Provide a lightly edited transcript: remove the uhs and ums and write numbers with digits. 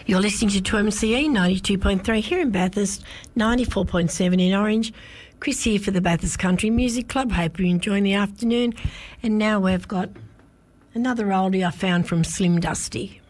You're listening to 2MCE 92.3 here in Bathurst, 94.7 in Orange. Chris here for the Bathurst Country Music Club. Hope you're enjoying the afternoon. And now we've got another oldie I found from Slim Dusty.